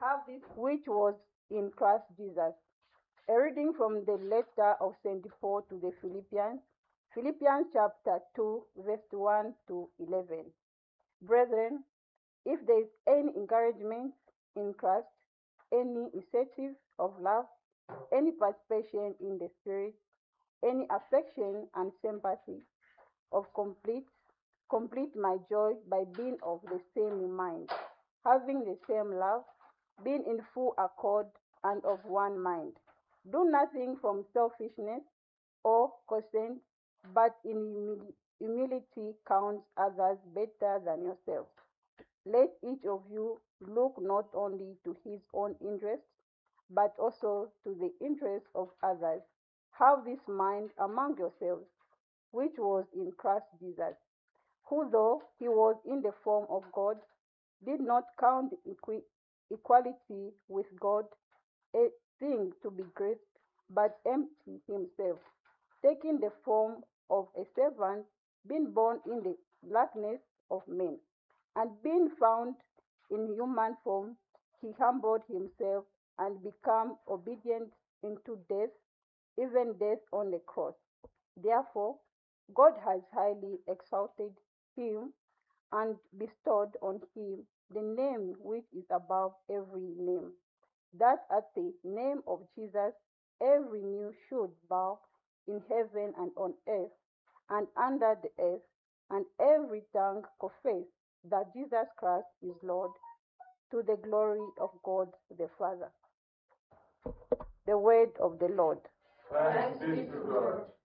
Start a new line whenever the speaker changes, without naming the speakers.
which was in Christ Jesus. A reading from the letter of St. Paul to the Philippians, Philippians chapter 2, verse 1 to 11. Brethren, if there is any encouragement in Christ, any initiative of love, any participation in the Spirit, any affection and sympathy, complete my joy by being of the same mind, having the same love, being in full accord and of one mind. Do nothing from selfishness or conceit, but in humility count others better than yourselves. Let each of you look not only to his own interest, but also to the interest of others. Have this mind among yourselves, which was in Christ Jesus, who, though he was in the form of God, did not count equality with God a thing to be grasped, but emptied himself, taking the form of a servant, being born in the likeness of men, and being found in human form, he humbled himself and became obedient unto death, even death on the cross. Therefore, God has highly exalted him and bestowed on him the name which is above every name, that at the name of Jesus every knee should bow in heaven and on earth and under the earth, and every tongue confess that Jesus Christ is Lord, to the glory of God the Father. The word of the Lord.
Thanks be to God.